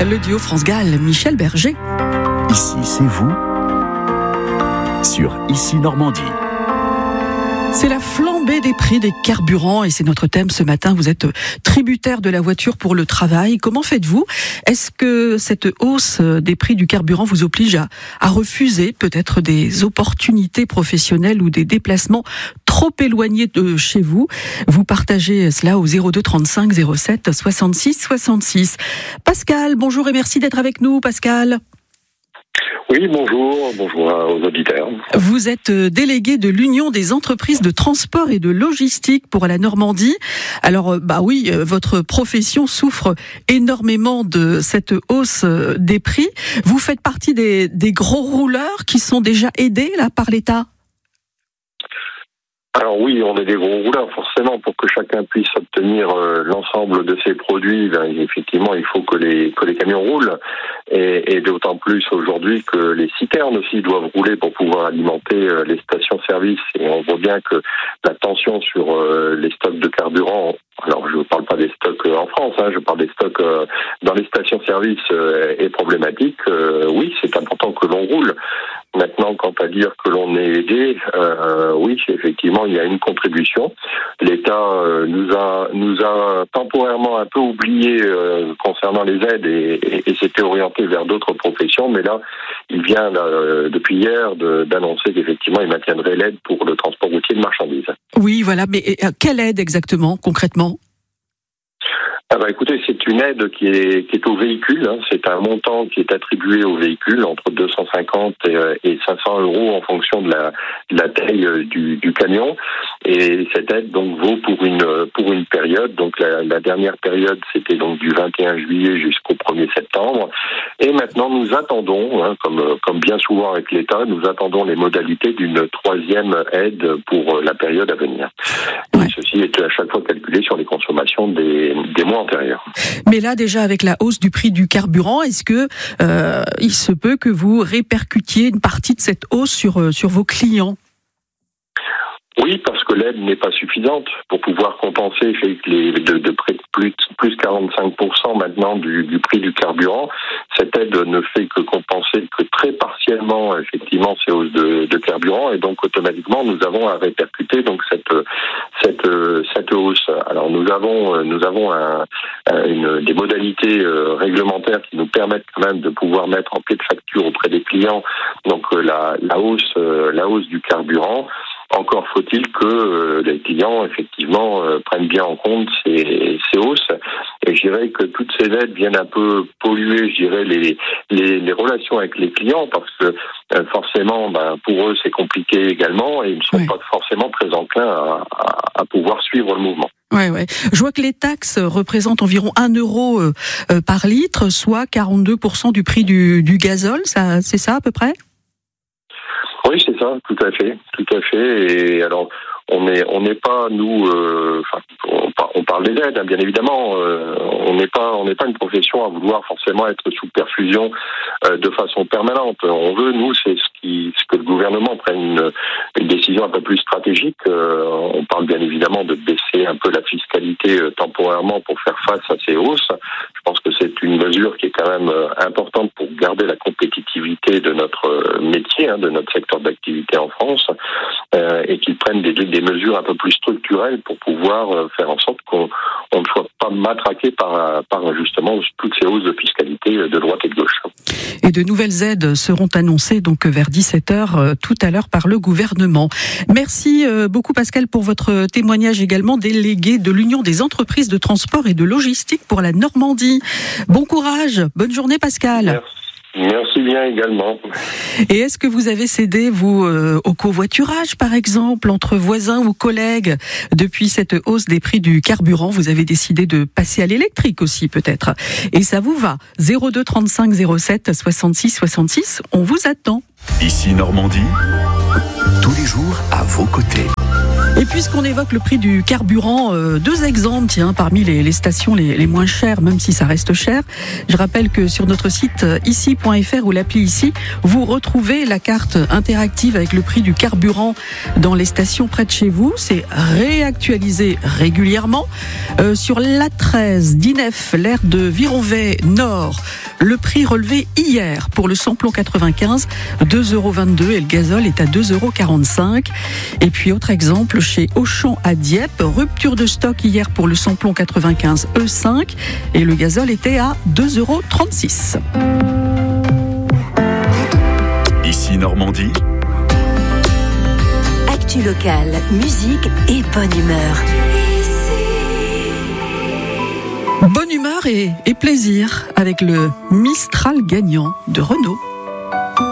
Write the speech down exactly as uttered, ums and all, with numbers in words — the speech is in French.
Le duo France-Galles, Michel Berger. Ici, c'est vous sur Ici Normandie. C'est la flambée des prix des carburants et c'est notre thème ce matin. Vous êtes tributaire de la voiture pour le travail. Comment faites-vous ? Est-ce que cette hausse des prix du carburant vous oblige à, à refuser peut-être des opportunités professionnelles ou des déplacements trop éloignés de chez vous ? Vous partagez cela au zéro deux trente-cinq zéro sept soixante-six soixante-six. Pascal, bonjour et merci d'être avec nous, Pascal. Oui, bonjour, bonjour aux auditeurs. Vous êtes délégué de l'Union des entreprises de transport et de logistique pour la Normandie. Alors, bah oui, votre profession souffre énormément de cette hausse des prix. Vous faites partie des, des gros rouleurs qui sont déjà aidés là par l'État ? Alors oui, on est des gros rouleurs, forcément, pour que chacun puisse obtenir euh, l'ensemble de ses produits, ben, effectivement, il faut que les que les camions roulent, et, et d'autant plus aujourd'hui que les citernes aussi doivent rouler pour pouvoir alimenter euh, les stations-service, et on voit bien que la tension sur euh, les stocks de carburant, alors je ne parle pas des stocks en France, hein, je parle des stocks euh, dans les stations-service euh, est problématique. Euh, oui, c'est important que l'on roule. Maintenant, quant à dire que l'on est aidé, euh, oui, effectivement, il y a une contribution. L'État euh, nous a nous a temporairement un peu oublié euh, concernant les aides et, et, et s'était orienté vers d'autres professions. Mais là, il vient là, euh, depuis hier de, d'annoncer qu'effectivement, il maintiendrait l'aide pour le transport routier de marchandises. Oui, voilà. Mais euh, quelle aide exactement, concrètement ? Ah bah écoutez, c'est une aide qui est qui est au véhicule. Hein. C'est un montant qui est attribué au véhicule entre deux cent cinquante et cinq cents euros en fonction de la de la taille du, du camion. Et cette aide donc vaut pour une pour une période. Donc la, la dernière période c'était donc du vingt et un juillet jusqu'au premier septembre. Et maintenant nous attendons, hein, comme comme bien souvent avec l'État, nous attendons les modalités d'une troisième aide pour la période à venir. Ouais. Ceci est à chaque fois calculé sur les consommations des des mois antérieurs. Mais là, déjà, avec la hausse du prix du carburant, est-ce que euh, il se peut que vous répercutiez une partie de cette hausse sur, sur vos clients ? Oui, parce que l'aide n'est pas suffisante pour pouvoir compenser les, de, de près de plus, plus quarante-cinq pour cent maintenant du, du prix du carburant. Cette aide ne fait que compenser que très partiellement effectivement ces hausses de, de carburant et donc automatiquement nous avons à répercuter donc cette cette cette hausse. Alors nous avons nous avons un, une, des modalités réglementaires qui nous permettent quand même de pouvoir mettre en pied de facture auprès des clients donc la, la hausse la hausse du carburant. Encore faut-il que euh, les clients, effectivement, euh, prennent bien en compte ces, ces hausses. Et je dirais que toutes ces aides viennent un peu polluer, je dirais, les, les, les relations avec les clients, parce que euh, forcément, ben, pour eux, c'est compliqué également, et ils ne sont oui. pas forcément très enclins à, à, à pouvoir suivre le mouvement. Ouais, ouais. Je vois que les taxes représentent environ un euro euh, euh, par litre, soit quarante-deux pour cent du prix du, du gazole. Ça, c'est ça à peu près ? Oui, c'est ça, tout à fait, tout à fait. Et alors, on n'est on n'est pas nous, euh, on, on parle des aides, hein, bien évidemment. Euh, on n'est pas on n'est pas une profession à vouloir forcément être sous perfusion euh, de façon permanente. On veut nous, c'est ce qui ce que le gouvernement prenne une, une décision un peu plus stratégique. Euh, on parle bien évidemment de baisser un peu la fiscalité euh, temporairement pour faire face à ces hausses. Je pense que c'est une mesure qui est quand même euh, importante pour garder la compétitivité de notre euh, métier, hein, de notre secteur d'activité en France, euh, et qu'ils prennent des, des mesures un peu plus structurelles pour pouvoir euh, faire en sorte qu'on on ne soit pas matraqué par, par justement toutes ces hausses de fiscalité de droite et de gauche. Et de nouvelles aides seront annoncées donc vers dix-sept heures euh, tout à l'heure par le gouvernement. Merci euh, beaucoup Pascal pour votre témoignage également, délégué de l'Union des entreprises de transport et de logistique pour la Normandie. Bon courage, bonne journée Pascal. Merci. Merci bien également. Et est-ce que vous avez cédé, vous, euh, au covoiturage, par exemple, entre voisins ou collègues, depuis cette hausse des prix du carburant? Vous avez décidé de passer à l'électrique aussi, peut-être. Et ça vous va. zéro deux trente-cinq zéro sept soixante-six soixante-six, on vous attend. Ici Normandie, tous les jours à vos côtés. Et puisqu'on évoque le prix du carburant, euh, deux exemples tiens, parmi les, les stations les, les moins chères, même si ça reste cher. Je rappelle que sur notre site euh, ici point f r ou l'appli Ici, vous retrouvez la carte interactive avec le prix du carburant dans les stations près de chez vous. C'est réactualisé régulièrement. Euh, sur l'A treize d'I N E F, l'aire de Vironvay Nord, Le prix relevé hier pour le samplon quatre-vingt-quinze, deux euros vingt-deux et le gazole est à deux euros quarante-cinq. Et puis autre exemple chez Auchan à Dieppe, rupture de stock hier pour le samplon quatre-vingt-quinze E cinq et le gazole était à deux euros trente-six. Ici Normandie. Actu locale, musique et bonne humeur. Bonne humeur et, et plaisir avec le Mistral gagnant de Renault.